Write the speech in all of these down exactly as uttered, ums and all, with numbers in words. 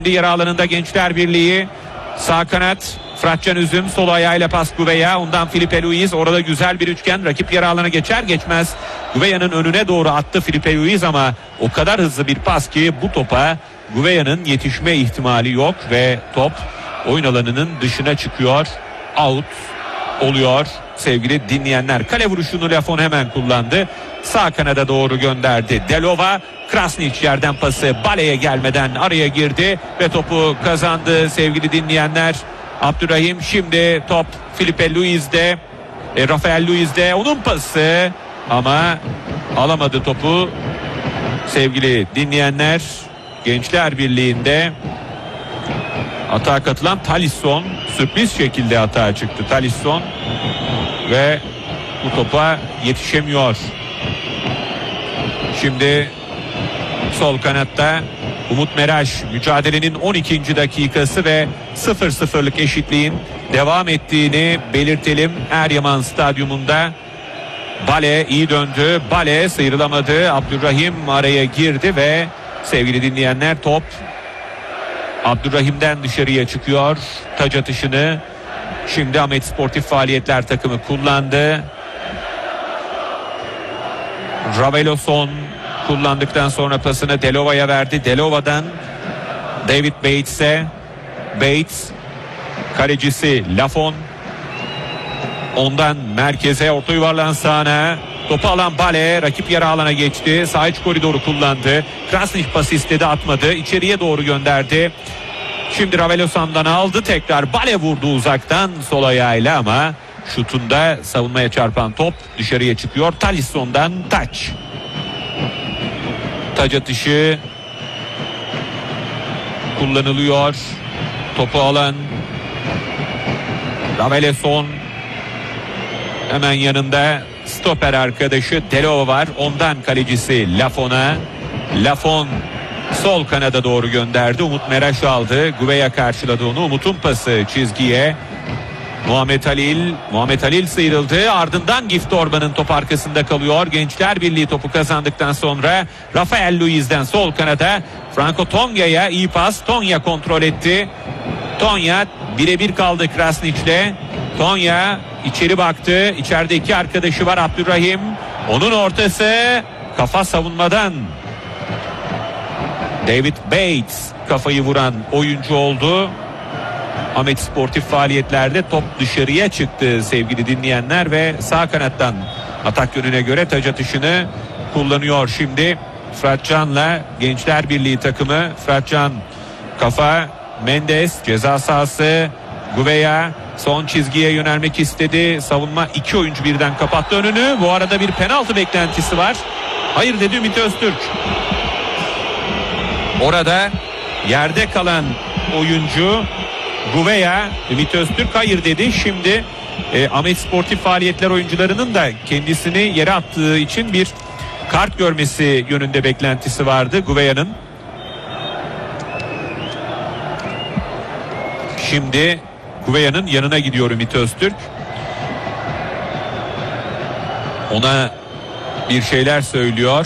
yer alanında Gençler Birliği. Sağ kanat Fıratcan Üzüm, sol ayağıyla pas Gouveia, ondan Filipe Luis, orada güzel bir üçgen, rakip yer alana geçer geçmez Gouveia'nın önüne doğru attı Filipe Luis ama o kadar hızlı bir pas ki bu topa Gouveia'nın yetişme ihtimali yok ve top oyun alanının dışına çıkıyor, out oluyor sevgili dinleyenler. Kale vuruşunu Lafon hemen kullandı, sağ kanada doğru gönderdi Delova. Krasnić yerden pası Bale'ye gelmeden araya girdi ve topu kazandı sevgili dinleyenler. Abdurrahim, şimdi top Filipe Luis'de, e, Rafael Luis'de, onun pası ama alamadı topu sevgili dinleyenler. Gençler Birliği'nde atağa katılan Talisson sürpriz şekilde atağa çıktı Talisson ve bu topa yetişemiyor. Şimdi sol kanatta Umut Meraş, mücadelenin on ikinci dakikası ve sıfır sıfırlık eşitliğin devam ettiğini belirtelim. Eryaman Stadyumunda Bale iyi döndü. Bale sıyrılamadı. Abdurrahim araya girdi ve sevgili dinleyenler top Abdurrahim'den dışarıya çıkıyor. Taç atışını şimdi Ahmet Sportif Faaliyetler takımı kullandı. Raveloson kullandıktan sonra pasını Delova'ya verdi. Delova'dan David Bates'e. Bates, kalecisi Lafon, ondan merkeze, orta yuvarlan sağına, topu alan Bale rakip yarı alana geçti. Sağ iç koridoru kullandı. Krasnić pas istedi, atmadı. İçeriye doğru gönderdi. Şimdi Raveloson'dan aldı, tekrar Bale vurdu uzaktan sol ayağıyla ama şutunda savunmaya çarpan top dışarıya çıkıyor. Talisson'dan taç. Taç atışı kullanılıyor. Topu alan Raveloson, hemen yanında stoper arkadaşı Delova var. Ondan kalecisi Lafon'a. Lafon sol kanada doğru gönderdi. Umut Meraş aldı. Gouveia karşıladı onu. Umut'un pası çizgiye. Muhammed Halil. Muhammed Halil sıyrıldı. Ardından Gift Orban'ın top arkasında kalıyor. Gençler Birliği topu kazandıktan sonra Rafael Luis'den sol kanada Franco Tonya'ya iyi pas. Tonya kontrol etti. Tonya birebir kaldı Krasnić'le. Tonya içeri baktı. İçeride iki arkadaşı var. Abdurrahim. Onun ortası kafa savunmadan. David Bates kafayı vuran oyuncu oldu. Ahmet Sportif Faaliyetlerde top dışarıya çıktı sevgili dinleyenler ve sağ kanattan atak yönüne göre taç atışını kullanıyor şimdi Fıratcan'la Gençler Birliği takımı. Fıratcan kafa, Mendes ceza sahası, Gouveia son çizgiye yönelmek istedi. Savunma iki oyuncu birden kapattı önünü. Bu arada bir penaltı beklentisi var. Hayır dedi Ümit Öztürk. Orada yerde kalan oyuncu Gouveia, Ümit Öztürk hayır dedi. Şimdi e, Ahmet Sportif Faaliyetler oyuncularının da kendisini yere attığı için bir kart görmesi yönünde beklentisi vardı Gouveia'nın. Şimdi Gouveia'nın yanına gidiyor Ümit Öztürk. Ona bir şeyler söylüyor.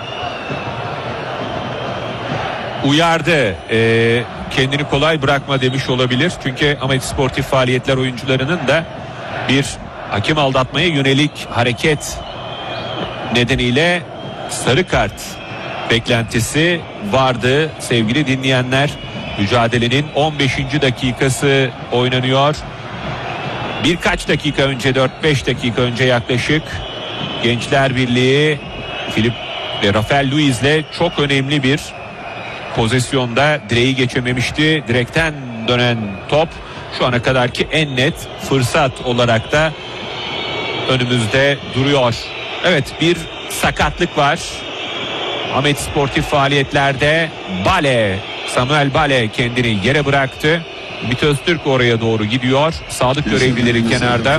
Uyardı. Ee, kendini kolay bırakma demiş olabilir. Çünkü Ahmet Sportif Faaliyetler oyuncularının da bir hakem aldatmaya yönelik hareket nedeniyle sarı kart beklentisi vardı sevgili dinleyenler. Mücadelenin on beşinci dakikası oynanıyor. Birkaç dakika önce, dört beş dakika önce yaklaşık Gençler Birliği Filip ve Rafael Luis'le çok önemli bir pozisyonda direği geçememişti. Direkten dönen top şu ana kadarki en net fırsat olarak da önümüzde duruyor. Evet, bir sakatlık var. Ahmet Sportif Faaliyetlerde Bale, Samuel Bale kendini yere bıraktı. Ümit Öztürk oraya doğru gidiyor. Sağlık görevlileri kenarda.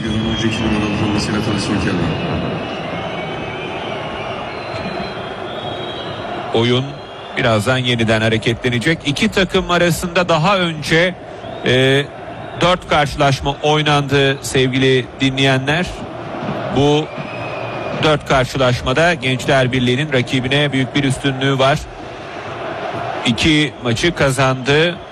Oyun birazdan yeniden hareketlenecek. İki takım arasında daha önce e, dört karşılaşma oynandı sevgili dinleyenler. Bu dört karşılaşmada Gençler Birliği'nin rakibine büyük bir üstünlüğü var. iki maçı kazandı.